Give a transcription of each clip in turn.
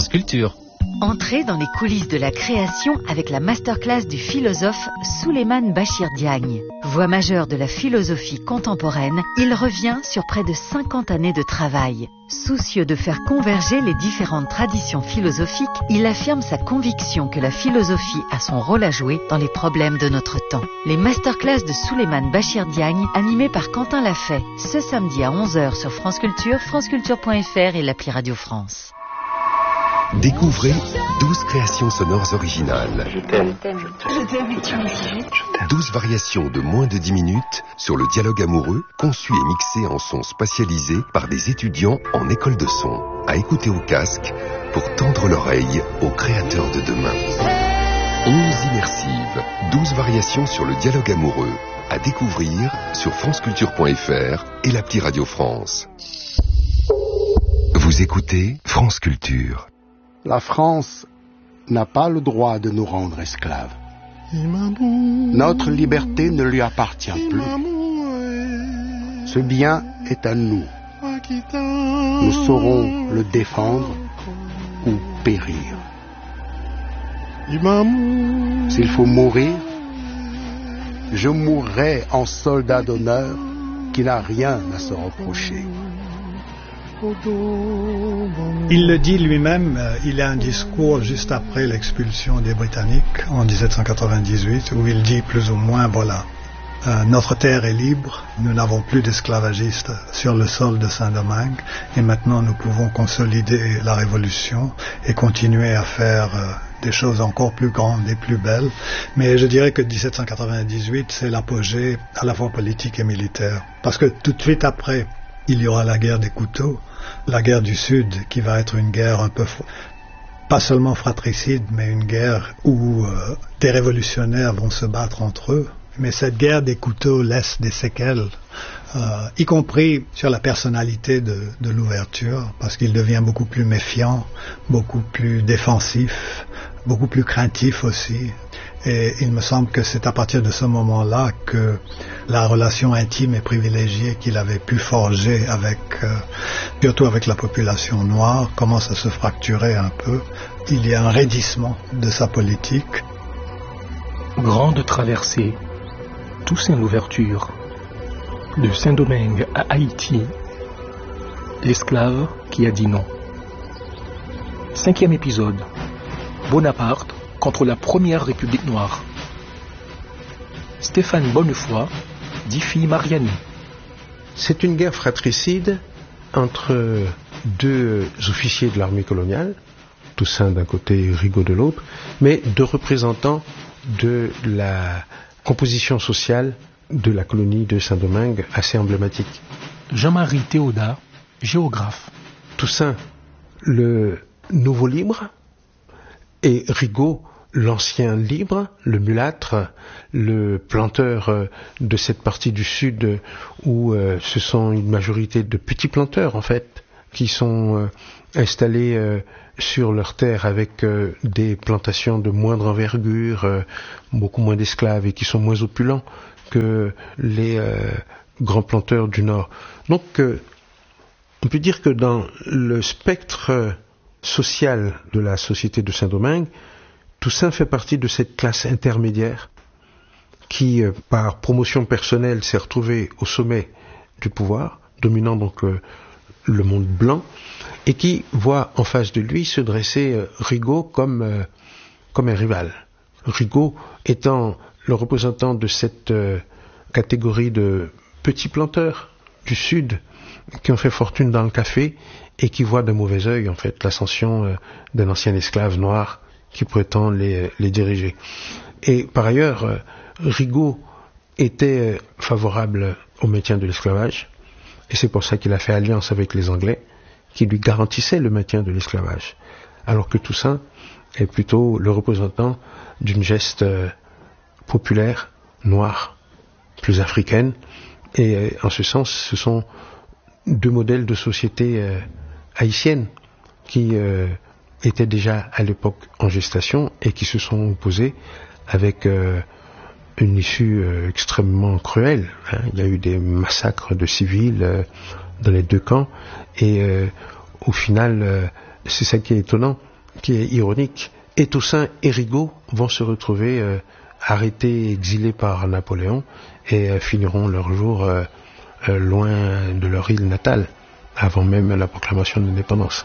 France Culture. Entrez dans les coulisses de la création avec la masterclass du philosophe Souleymane Bachir Diagne. Voix majeure de la philosophie contemporaine, il revient sur près de 50 années de travail. Soucieux de faire converger les différentes traditions philosophiques, il affirme sa conviction que la philosophie a son rôle à jouer dans les problèmes de notre temps. Les masterclass de Souleymane Bachir Diagne, animées par Quentin Lafay, ce samedi à 11h sur France Culture, franceculture.fr et l'appli Radio France. Découvrez 12 créations sonores originales. Je t'aime. 12 variations de moins de 10 minutes sur le dialogue amoureux, conçu et mixé en son spatialisé par des étudiants en école de son. À écouter au casque pour tendre l'oreille aux créateurs de demain. 11 immersives, 12 variations sur le dialogue amoureux. À découvrir sur franceculture.fr et l'appli Radio France. Vous écoutez France Culture. La France n'a pas le droit de nous rendre esclaves. Notre liberté ne lui appartient plus. Ce bien est à nous. Nous saurons le défendre ou périr. S'il faut mourir, je mourrai en soldat d'honneur qui n'a rien à se reprocher. Il le dit lui-même, il a un discours juste après l'expulsion des Britanniques en 1798 où il dit plus ou moins, voilà, notre terre est libre, nous n'avons plus d'esclavagistes sur le sol de Saint-Domingue et maintenant nous pouvons consolider la révolution et continuer à faire des choses encore plus grandes et plus belles. Mais je dirais que 1798, c'est l'apogée à la fois politique et militaire. Parce que tout de suite après, il y aura la guerre des couteaux, la guerre du Sud, qui va être une guerre un peu, pas seulement fratricide, mais une guerre où des révolutionnaires vont se battre entre eux. Mais cette guerre des couteaux laisse des séquelles, y compris sur la personnalité de l'ouverture, parce qu'il devient beaucoup plus méfiant, beaucoup plus défensif, beaucoup plus craintif aussi. Et il me semble que c'est à partir de ce moment-là que la relation intime et privilégiée qu'il avait pu forger surtout avec la population noire, commence à se fracturer un peu. Il y a un raidissement de sa politique. Grande traversée, Toussaint l'ouverture, de Saint-Domingue à Haïti, l'esclave qui a dit non. 5e épisode, Bonaparte contre la première République noire. Stéphane Bonnefoy, dit fille Mariani. C'est une guerre fratricide entre deux officiers de l'armée coloniale, Toussaint d'un côté et Rigaud de l'autre, mais deux représentants de la composition sociale de la colonie de Saint-Domingue, assez emblématique. Jean-Marie Théodat, géographe. Toussaint, le nouveau libre, et Rigaud, l'ancien libre, le mulâtre, le planteur de cette partie du sud où ce sont une majorité de petits planteurs en fait, qui sont installés sur leurs terres avec des plantations de moindre envergure, beaucoup moins d'esclaves et qui sont moins opulents que les grands planteurs du Nord. Donc on peut dire que dans le spectre social de la société de Saint-Domingue, Toussaint fait partie de cette classe intermédiaire qui, par promotion personnelle, s'est retrouvée au sommet du pouvoir, dominant donc le monde blanc, et qui voit en face de lui se dresser Rigaud comme un rival. Rigaud étant le représentant de cette catégorie de petits planteurs du Sud qui ont fait fortune dans le café et qui voient d'un mauvais œil en fait l'ascension d'un ancien esclave noir qui prétend les diriger. Et par ailleurs, Rigaud était favorable au maintien de l'esclavage, et c'est pour ça qu'il a fait alliance avec les Anglais, qui lui garantissaient le maintien de l'esclavage, alors que Toussaint est plutôt le représentant d'une geste populaire, noire, plus africaine, et en ce sens, ce sont deux modèles de société haïtienne qui étaient déjà à l'époque en gestation et qui se sont opposés avec une issue extrêmement cruelle. Il y a eu des massacres de civils dans les deux camps et au final, c'est ça qui est étonnant, qui est ironique. Et Toussaint et Rigaud vont se retrouver arrêtés, exilés par Napoléon et finiront leur jour loin de leur île natale, avant même la proclamation de l'indépendance.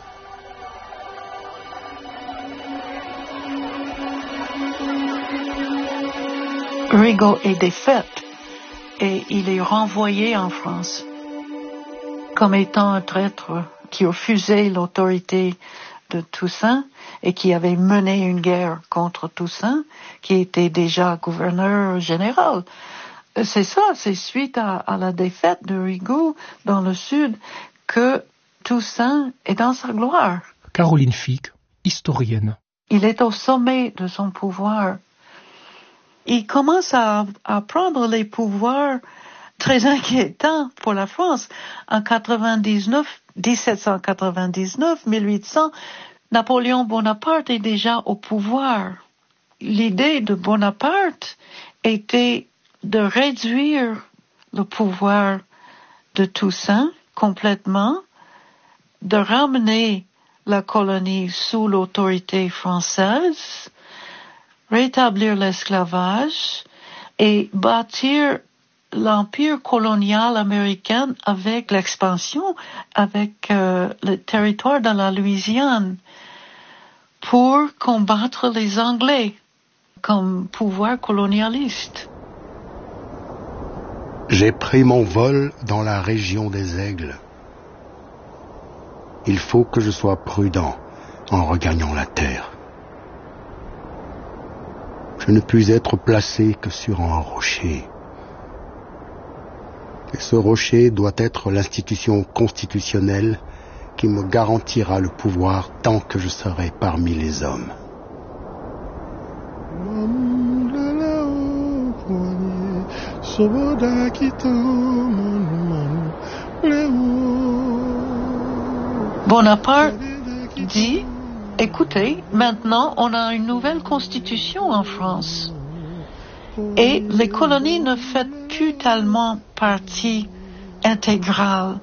Rigaud est défait et il est renvoyé en France comme étant un traître qui refusait l'autorité de Toussaint et qui avait mené une guerre contre Toussaint, qui était déjà gouverneur général. C'est ça, c'est suite à la défaite de Rigaud dans le Sud que Toussaint est dans sa gloire. Caroline Fick, historienne. Il est au sommet de son pouvoir. Il commence à prendre les pouvoirs très inquiétants pour la France. En 1799, Napoléon Bonaparte est déjà au pouvoir. L'idée de Bonaparte était de réduire le pouvoir de Toussaint complètement, de ramener la colonie sous l'autorité française, rétablir l'esclavage et bâtir l'empire colonial américain avec l'expansion, avec le territoire de la Louisiane, pour combattre les Anglais comme pouvoir colonialiste. J'ai pris mon vol dans la région des Aigles. Il faut que je sois prudent en regagnant la terre. Je ne puis être placé que sur un rocher. Et ce rocher doit être l'institution constitutionnelle qui me garantira le pouvoir tant que je serai parmi les hommes. Bonaparte dit, écoutez, maintenant on a une nouvelle constitution en France. Et les colonies ne font plus tellement partie intégrale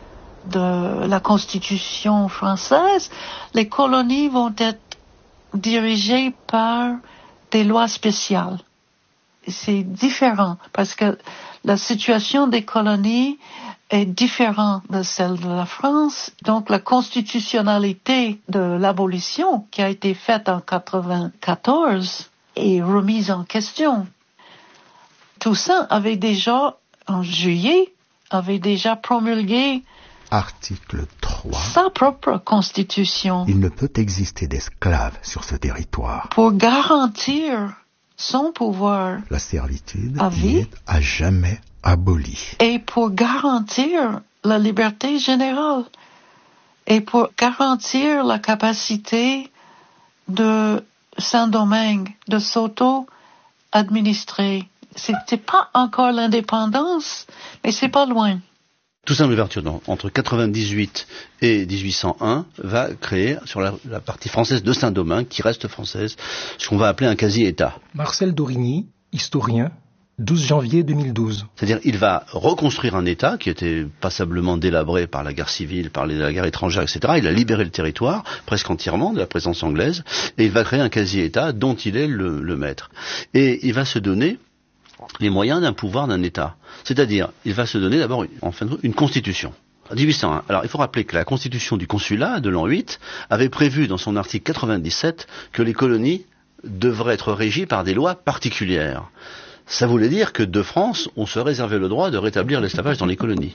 de la Constitution française. Les colonies vont être dirigées par des lois spéciales. C'est différent parce que la situation des colonies est différente de celle de la France. Donc la constitutionnalité de l'abolition qui a été faite en 1994 est remise en question. Toussaint avait déjà, en juillet, promulgué Article 3. Sa propre constitution. Il ne peut exister d'esclaves sur ce territoire. Pour garantir son pouvoir. La servitude à vie est à jamais abolie. Et pour garantir la liberté générale. Et pour garantir la capacité de Saint-Domingue de s'auto-administrer. C'était pas encore l'indépendance, mais c'est pas loin. Toussaint Louverture, entre 98 et 1801, va créer sur la partie française de Saint-Domingue, qui reste française, ce qu'on va appeler un quasi-État. Marcel Dorigny, historien, 12 janvier 2012. C'est-à-dire, il va reconstruire un État qui était passablement délabré par la guerre civile, par la guerre étrangère, etc. Il a libéré le territoire, presque entièrement, de la présence anglaise, et il va créer un quasi-État dont il est le maître. Et il va se donner les moyens d'un pouvoir d'un État. C'est-à-dire, il va se donner d'abord, une constitution. 1801. Alors, il faut rappeler que la constitution du consulat de l'an 8 avait prévu dans son article 97 que les colonies devraient être régies par des lois particulières. Ça voulait dire que de France, on se réservait le droit de rétablir l'esclavage dans les colonies.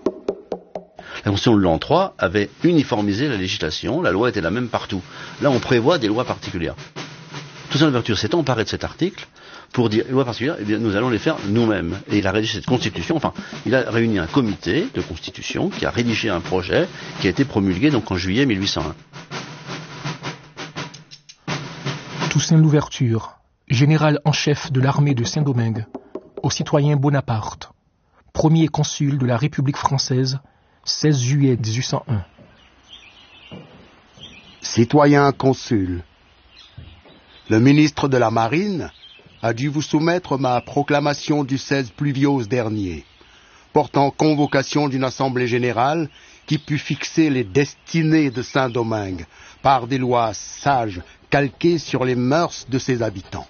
La constitution de l'an 3 avait uniformisé la législation, la loi était la même partout. Là, on prévoit des lois particulières. Toussaint Louverture s'est emparé de cet article pour dire, les lois particulières, eh bien, nous allons les faire nous-mêmes. Et il a rédigé cette constitution, il a réuni un comité de constitution qui a rédigé un projet qui a été promulgué donc en juillet 1801. Toussaint Louverture, général en chef de l'armée de Saint-Domingue, au citoyen Bonaparte, premier consul de la République française, 16 juillet 1801. Citoyen consul, le ministre de la Marine a dû vous soumettre ma proclamation du 16 Pluviose dernier, portant convocation d'une assemblée générale qui put fixer les destinées de Saint-Domingue par des lois sages calquées sur les mœurs de ses habitants.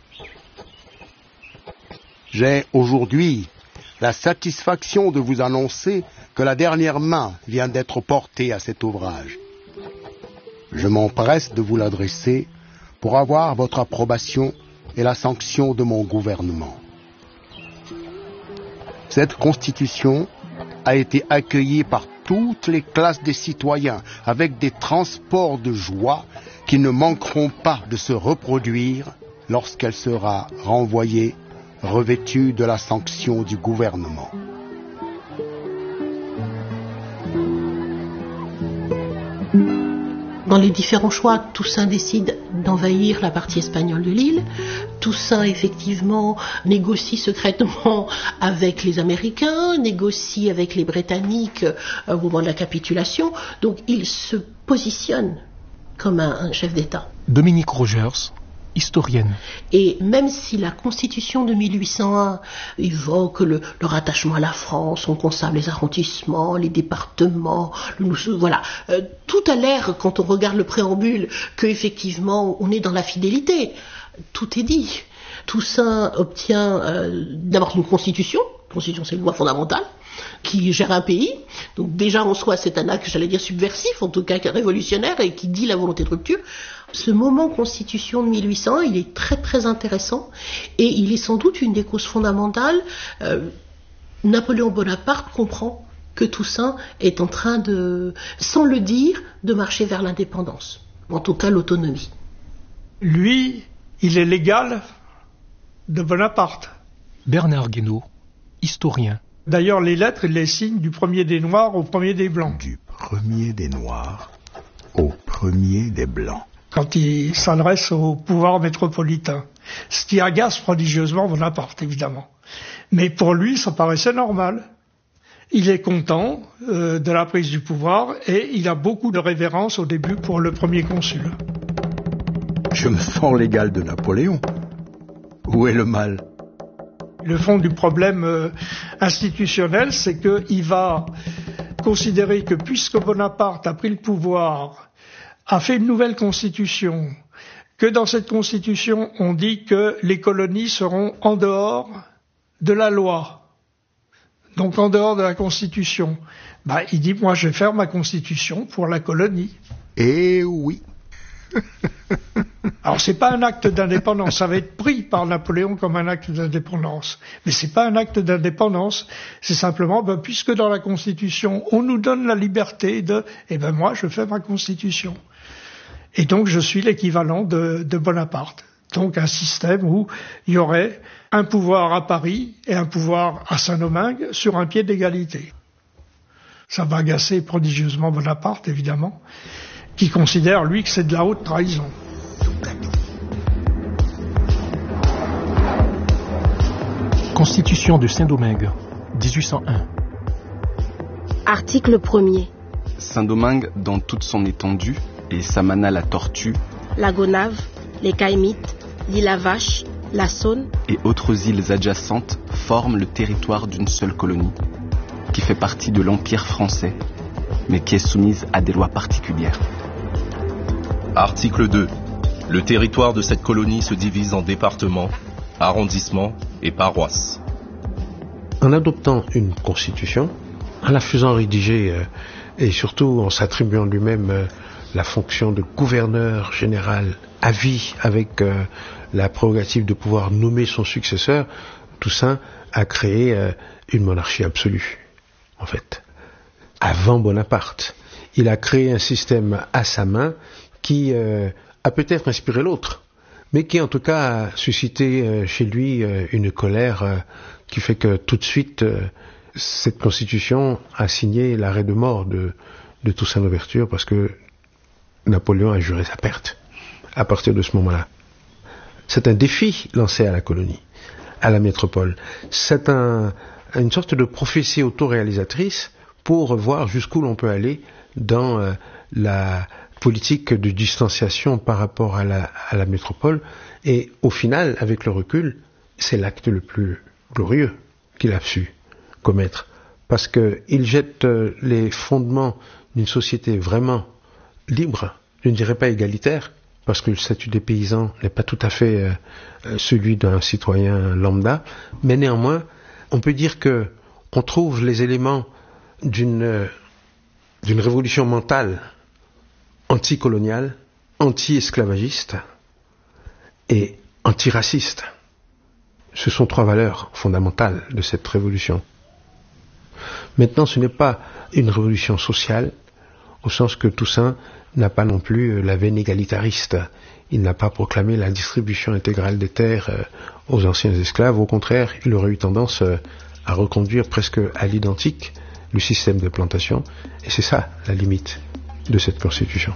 J'ai aujourd'hui la satisfaction de vous annoncer que la dernière main vient d'être portée à cet ouvrage. Je m'empresse de vous l'adresser pour avoir votre approbation et la sanction de mon gouvernement. Cette constitution a été accueillie par toutes les classes des citoyens avec des transports de joie qui ne manqueront pas de se reproduire lorsqu'elle sera renvoyée revêtue de la sanction du gouvernement. Dans les différents choix, Toussaint décide d'envahir la partie espagnole de l'île. Toussaint, effectivement, négocie secrètement avec les Américains, négocie avec les Britanniques au moment de la capitulation. Donc, il se positionne comme un chef d'État. Dominique Rogers, historienne. Et même si la Constitution de 1801 évoque le rattachement à la France, on conserve les arrondissements, les départements, voilà, tout a l'air, quand on regarde le préambule, qu'effectivement on est dans la fidélité. Tout est dit. Toussaint obtient d'abord une constitution. Constitution, c'est une loi fondamentale qui gère un pays. Donc déjà en soi, c'est un acte, j'allais dire subversif, en tout cas révolutionnaire, et qui dit la volonté de rupture. Ce moment constitution de 1801, il est très très intéressant, et il est sans doute une des causes fondamentales. Napoléon Bonaparte comprend que Toussaint est en train de, sans le dire, de marcher vers l'indépendance, en tout cas l'autonomie. Lui, il est l'égal de Bonaparte. Bernard Guénaud, historien. D'ailleurs, les lettres, il les signe du premier des Noirs au premier des Blancs. Du premier des Noirs au premier des Blancs. Quand il s'adresse au pouvoir métropolitain. Ce qui agace prodigieusement Bonaparte, évidemment. Mais pour lui, ça paraissait normal. Il est content de la prise du pouvoir et il a beaucoup de révérence au début pour le premier consul. Je me sens l'égal de Napoléon. Où est le mal ? Le fond du problème institutionnel, c'est qu'il va considérer que puisque Bonaparte a pris le pouvoir, a fait une nouvelle constitution, que dans cette constitution, on dit que les colonies seront en dehors de la loi, donc en dehors de la constitution. Il dit, moi je vais faire ma constitution pour la colonie. Eh oui. Alors c'est pas un acte d'indépendance, ça va être pris par Napoléon comme un acte d'indépendance, mais c'est pas un acte d'indépendance, c'est simplement puisque dans la Constitution on nous donne la liberté de, moi je fais ma Constitution, et donc je suis l'équivalent de Bonaparte, donc un système où il y aurait un pouvoir à Paris et un pouvoir à Saint-Domingue sur un pied d'égalité. Ça va agacer prodigieusement Bonaparte évidemment, qui considère, lui, que c'est de la haute trahison. Constitution de Saint-Domingue, 1801. Article 1er. Saint-Domingue, dans toute son étendue, et Samana la Tortue, la Gonave, les Caïmites, l'île à Vache, la Saône et autres îles adjacentes forment le territoire d'une seule colonie, qui fait partie de l'Empire français, mais qui est soumise à des lois particulières. Article 2. Le territoire de cette colonie se divise en départements, arrondissements et paroisses. En adoptant une constitution, en la faisant rédiger et surtout en s'attribuant lui-même la fonction de gouverneur général à vie avec la prérogative de pouvoir nommer son successeur, Toussaint a créé une monarchie absolue, en fait. Avant Bonaparte, il a créé un système à sa main qui a peut-être inspiré l'autre, mais qui en tout cas a suscité chez lui une colère qui fait que tout de suite, cette constitution a signé l'arrêt de mort de Toussaint Louverture parce que Napoléon a juré sa perte à partir de ce moment-là. C'est un défi lancé à la colonie, à la métropole. C'est une sorte de prophétie autoréalisatrice pour voir jusqu'où l'on peut aller dans la politique de distanciation par rapport à la métropole. Et au final, avec le recul, c'est l'acte le plus glorieux qu'il a su commettre parce qu'il jette les fondements d'une société vraiment libre, je ne dirais pas égalitaire, parce que le statut des paysans n'est pas tout à fait celui d'un citoyen lambda, mais néanmoins, on peut dire que on trouve les éléments d'une révolution mentale anticoloniale, anti-esclavagiste et antiraciste. Ce sont 3 valeurs fondamentales de cette révolution. Maintenant, ce n'est pas une révolution sociale, au sens que Toussaint n'a pas non plus la veine égalitariste. Il n'a pas proclamé la distribution intégrale des terres aux anciens esclaves. Au contraire, il aurait eu tendance à reconduire presque à l'identique le système de plantation. Et c'est ça la limite de cette Constitution.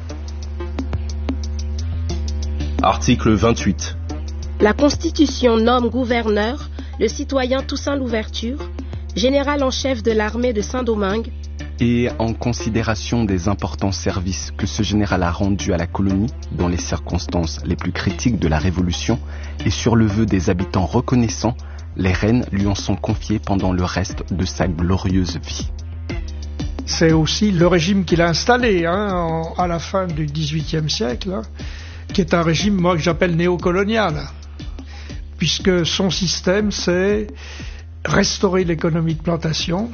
Article 28. La Constitution nomme gouverneur le citoyen Toussaint Louverture, général en chef de l'armée de Saint-Domingue, et en considération des importants services que ce général a rendus à la colonie dans les circonstances les plus critiques de la Révolution et sur le vœu des habitants reconnaissants, les rênes lui en sont confiées pendant le reste de sa glorieuse vie. C'est aussi le régime qu'il a installé à la fin du XVIIIe siècle, qui est un régime, moi, que j'appelle néocolonial, puisque son système, c'est restaurer l'économie de plantation,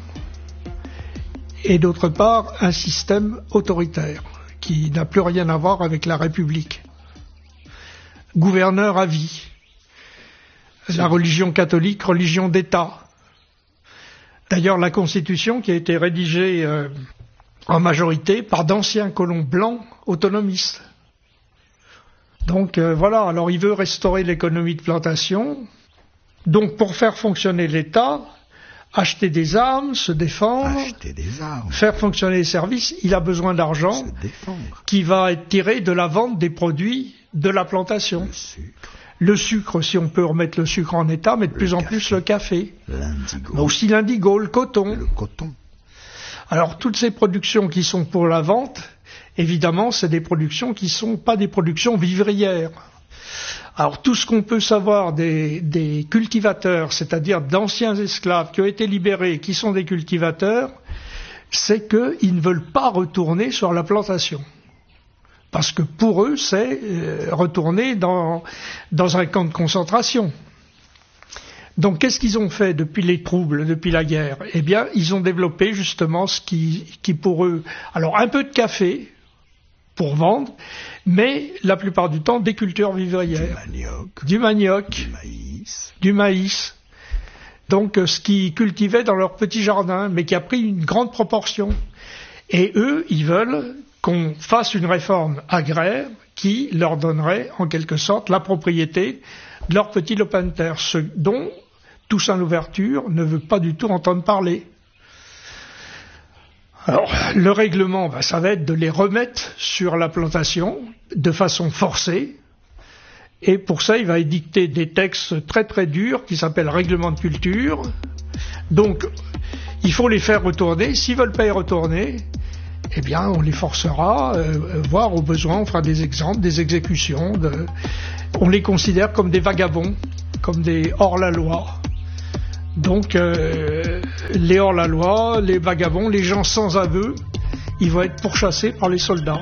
et d'autre part, un système autoritaire, qui n'a plus rien à voir avec la République. Gouverneur à vie. La religion catholique, religion d'État. D'ailleurs, la Constitution, qui a été rédigée en majorité par d'anciens colons blancs autonomistes. Donc voilà, alors il veut restaurer l'économie de plantation. Donc pour faire fonctionner l'État, acheter des armes, se défendre, faire fonctionner les services, il a besoin d'argent qui va être tiré de la vente des produits de la plantation. Le sucre, si on peut remettre le sucre en état, mais de plus en plus le café. Mais aussi l'indigo, le coton. Alors toutes ces productions qui sont pour la vente, évidemment, c'est des productions qui ne sont pas des productions vivrières. Alors tout ce qu'on peut savoir des cultivateurs, c'est-à-dire d'anciens esclaves qui ont été libérés, qui sont des cultivateurs, c'est qu'ils ne veulent pas retourner sur la plantation. Parce que pour eux, c'est retourner dans un camp de concentration. Donc qu'est-ce qu'ils ont fait depuis les troubles, depuis la guerre? Eh bien, ils ont développé justement ce qui pour eux... Alors un peu de café pour vendre, mais la plupart du temps des cultures vivrières. Du manioc, du maïs. Donc ce qu'ils cultivaient dans leur petit jardin, mais qui a pris une grande proportion. Et eux, ils veulent qu'on fasse une réforme agraire qui leur donnerait en quelque sorte la propriété de leur petit lopin de terre, ce dont Toussaint Louverture ne veut pas du tout entendre parler. Alors, le règlement, ça va être de les remettre sur la plantation de façon forcée, et pour ça, il va édicter des textes très très durs qui s'appellent règlements de culture. Donc, il faut les faire retourner. S'ils veulent pas y retourner, eh bien, on les forcera, voire au besoin, on fera des exemples, des exécutions. On les considère comme des vagabonds, comme des hors-la-loi. Donc, les hors-la-loi, les vagabonds, les gens sans aveu, ils vont être pourchassés par les soldats.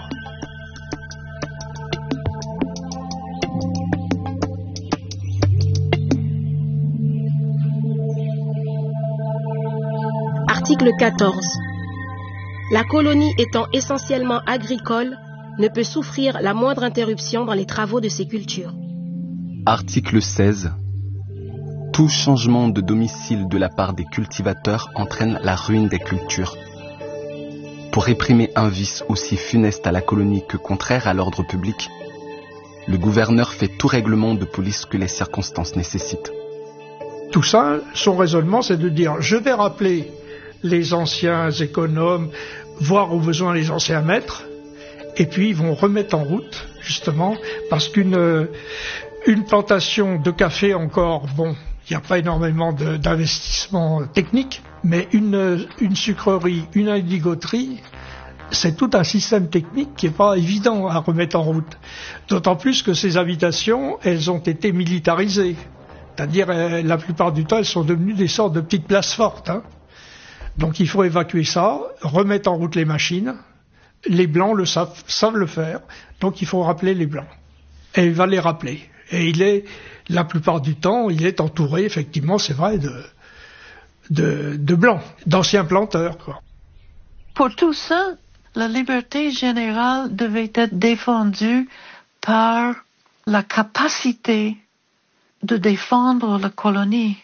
Article 14. La colonie étant essentiellement agricole, ne peut souffrir la moindre interruption dans les travaux de ses cultures. Article 16. Tout changement de domicile de la part des cultivateurs entraîne la ruine des cultures. Pour réprimer un vice aussi funeste à la colonie que contraire à l'ordre public, le gouverneur fait tout règlement de police que les circonstances nécessitent. Tout ça, son raisonnement, c'est de dire, je vais rappeler les anciens économes, voire au besoin les anciens maîtres, et puis ils vont remettre en route, justement, parce qu'une plantation de café encore, bon, il n'y a pas énormément d'investissement technique, mais une sucrerie, une indigoterie, c'est tout un système technique qui n'est pas évident à remettre en route. D'autant plus que ces habitations, elles ont été militarisées. C'est-à-dire, la plupart du temps, elles sont devenues des sortes de petites places fortes. Donc il faut évacuer ça, remettre en route les machines. Les Blancs savent le faire, donc il faut rappeler les Blancs. Et il va les rappeler. Et la plupart du temps, il est entouré, effectivement, c'est vrai, de Blancs, d'anciens planteurs, quoi. Pour tout ça, la liberté générale devait être défendue par la capacité de défendre la colonie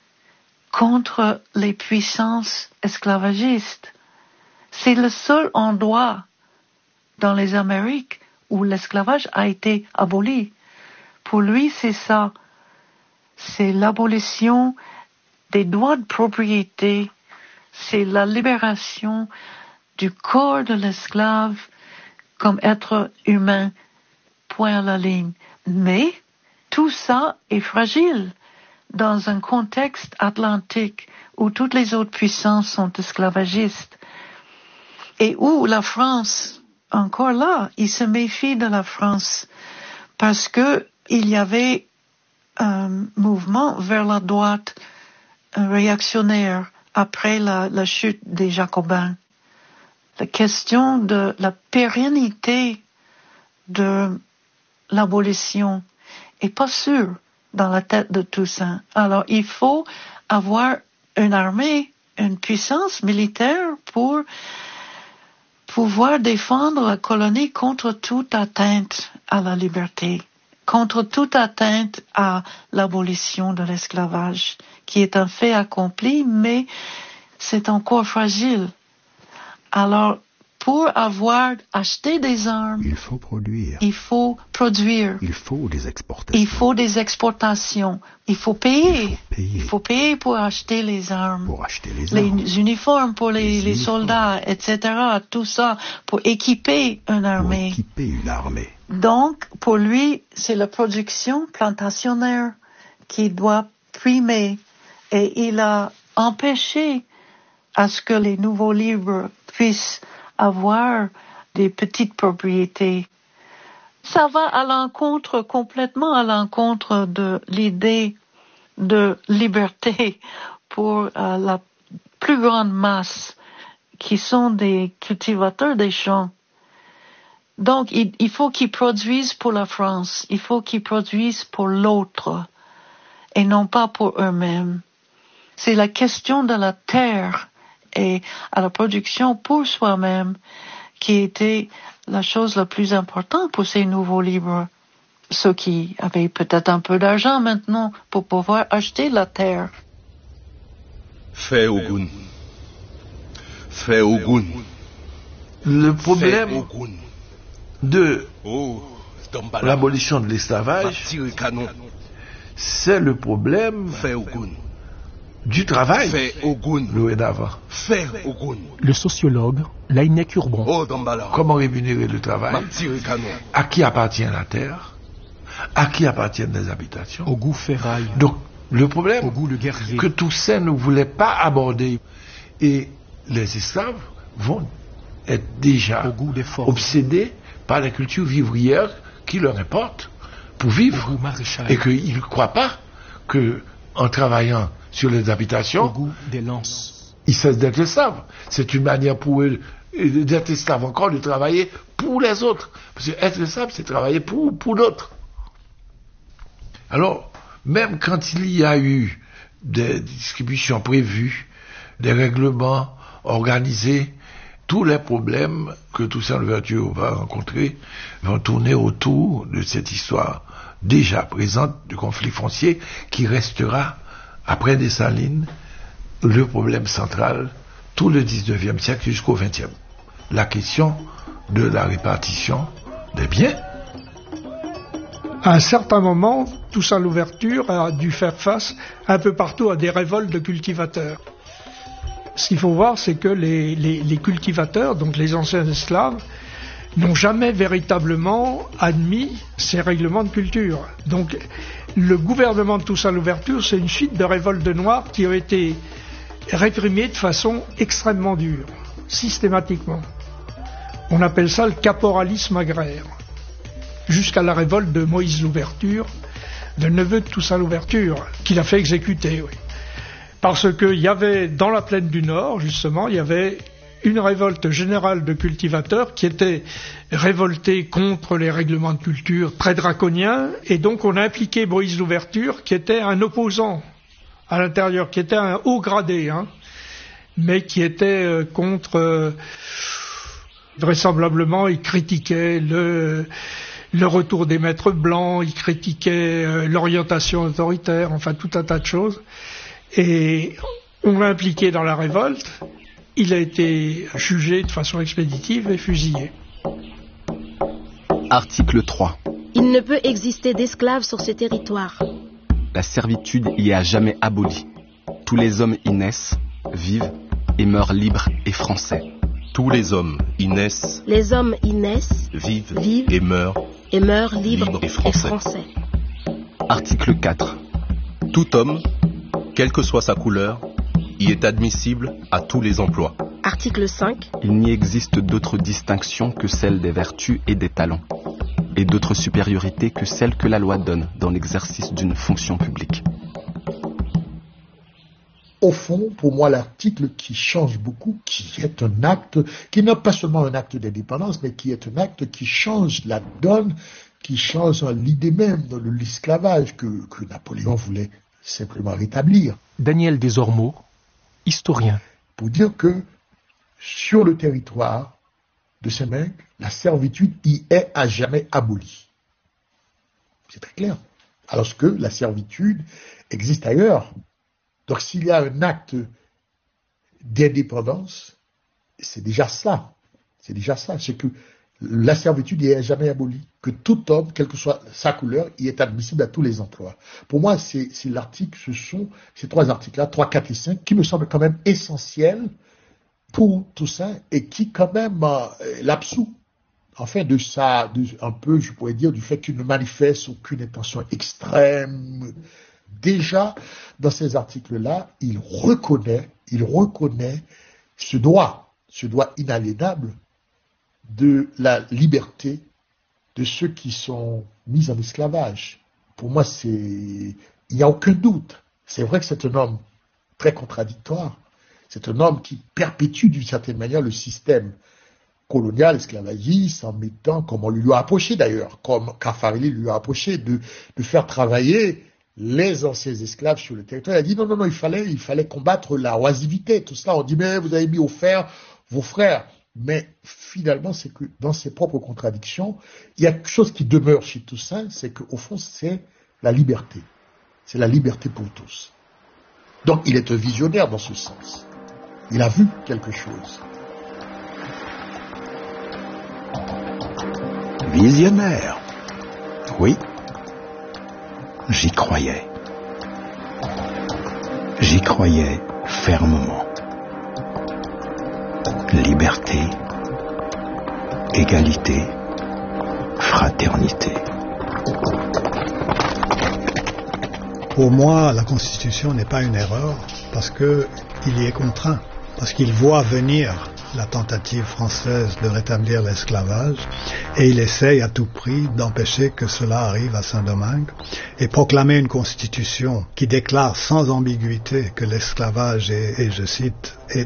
contre les puissances esclavagistes. C'est le seul endroit dans les Amériques où l'esclavage a été aboli. Pour lui, c'est ça. C'est l'abolition des droits de propriété. C'est la libération du corps de l'esclave comme être humain. Point à la ligne. Mais tout ça est fragile dans un contexte atlantique où toutes les autres puissances sont esclavagistes et où la France, encore là, il se méfie de la France parce que il y avait un mouvement vers la droite réactionnaire après la chute des Jacobins. La question de la pérennité de l'abolition est pas sûre dans la tête de Toussaint. Alors, il faut avoir une armée, une puissance militaire pour pouvoir défendre la colonie contre toute atteinte à la liberté, contre toute atteinte à l'abolition de l'esclavage, qui est un fait accompli, mais c'est encore fragile. Alors, pour avoir acheté des armes, il faut produire. Il faut produire. Il faut des exportations. Il faut des exportations. Il faut payer. Il faut payer pour acheter les armes. Pour acheter les armes. Les uniformes pour les soldats, etc. Tout ça pour équiper une armée. Pour équiper une armée. Donc, pour lui, c'est la production plantationnaire qui doit primer. Et il a empêché à ce que les nouveaux libres puissent avoir des petites propriétés. Ça va à l'encontre, complètement à l'encontre de l'idée de liberté pour la plus grande masse qui sont des cultivateurs des champs. Donc, il faut qu'ils produisent pour la France, il faut qu'ils produisent pour l'autre et non pas pour eux-mêmes. C'est la question de la terre et à la production pour soi-même qui était la chose la plus importante pour ces nouveaux libres. Ceux qui avaient peut-être un peu d'argent maintenant pour pouvoir acheter la terre. Fait Ogun. Fait Ogun. Le problème de l'abolition de l'esclavage, c'est le problème du travail. Le sociologue Laïnek Urbon. Comment rémunérer le travail? À qui appartient la terre? À qui appartiennent les habitations? Au goût ferraille. Donc, le problème au goût le guerrier. Que Toussaint ne voulait pas aborder, et les esclaves vont être déjà obsédés par la culture vivrière qui leur importe pour vivre. Et qu'ils ne croient pas qu'en travaillant sur les habitations, au goût des lances, ils cessent d'être esclaves. C'est une manière pour eux d'être esclaves encore, de travailler pour les autres. Parce que être esclave, c'est travailler pour d'autres. Alors, même quand il y a eu des distributions prévues, des règlements organisés, tous les problèmes que Toussaint Louverture va rencontrer vont tourner autour de cette histoire déjà présente du conflit foncier qui restera, après Dessalines, le problème central tout le 19e siècle jusqu'au 20e. La question de la répartition des biens. À un certain moment, Toussaint Louverture a dû faire face un peu partout à des révoltes de cultivateurs. Ce qu'il faut voir, c'est que les cultivateurs, donc les anciens esclaves, n'ont jamais véritablement admis ces règlements de culture. Donc, le gouvernement de Toussaint Louverture, c'est une suite de révoltes de Noirs qui ont été réprimées de façon extrêmement dure, systématiquement. On appelle ça le caporalisme agraire. Jusqu'à la révolte de Moïse Louverture, le neveu de Toussaint Louverture, qu'il a fait exécuter, oui. Parce qu'il y avait, dans la plaine du Nord, justement, il y avait une révolte générale de cultivateurs qui était révoltés contre les règlements de culture très draconiens, et donc on a impliqué Moïse Louverture, qui était un opposant à l'intérieur, qui était un haut gradé, mais qui était contre... vraisemblablement, il critiquait le retour des maîtres blancs, il critiquait l'orientation autoritaire, enfin tout un tas de choses. Et on l'a impliqué dans la révolte, il a été jugé de façon expéditive et fusillé. Article 3. Il ne peut exister d'esclaves sur ce territoire. La servitude y est à jamais abolie. Tous les hommes y naissent, vivent et meurent libres et français. Tous les hommes y naissent, Les hommes y naissent, vivent vivent et meurent libres et et français. français. Article 4. Tout homme, quelle que soit sa couleur, y est admissible à tous les emplois. Article 5. Il n'y existe d'autre distinction que celle des vertus et des talents, et d'autre supériorité que celle que la loi donne dans l'exercice d'une fonction publique. Au fond, pour moi, l'article qui change beaucoup, qui est un acte, qui n'est pas seulement un acte d'indépendance, mais qui est un acte qui change la donne, qui change l'idée même de l'esclavage que Napoléon voulait simplement rétablir. Daniel Desormeaux, historien. Pour dire que sur le territoire de Saint-Domingue, la servitude y est à jamais abolie. C'est très clair. Alors que la servitude existe ailleurs. Donc s'il y a un acte d'indépendance, c'est déjà ça. C'est déjà ça. C'est que la servitude n'y est jamais abolie. Que tout homme, quelle que soit sa couleur, y est admissible à tous les emplois. Pour moi, c'est l'article, ce sont ces trois articles-là, 3, 4 et 5, qui me semblent quand même essentiels pour tout ça et qui quand même l'absout. Enfin, de ça, un peu, je pourrais dire, du fait qu'il ne manifeste aucune intention extrême. Déjà, dans ces articles-là, il reconnaît ce droit inaliénable de la liberté de ceux qui sont mis en esclavage. Pour moi, il n'y a aucun doute. C'est vrai que c'est un homme très contradictoire. C'est un homme qui perpétue d'une certaine manière le système colonial, esclavagiste, en mettant, comme on lui a approché d'ailleurs, comme Caffarelli lui a approché, de faire travailler les anciens esclaves sur le territoire. Il a dit non, il fallait combattre la oisivité, tout cela. On dit mais vous avez mis au fer vos frères. Mais finalement, c'est que dans ses propres contradictions, il y a quelque chose qui demeure chez Toussaint, c'est qu'au fond, c'est la liberté. C'est la liberté pour tous. Donc, il est un visionnaire dans ce sens. Il a vu quelque chose. Visionnaire. Oui. J'y croyais. J'y croyais fermement. Liberté, égalité, fraternité. Pour moi, la Constitution n'est pas une erreur parce qu'il y est contraint, parce qu'il voit venir la tentative française de rétablir l'esclavage et il essaye à tout prix d'empêcher que cela arrive à Saint-Domingue et proclamer une constitution qui déclare sans ambiguïté que l'esclavage est, je cite, est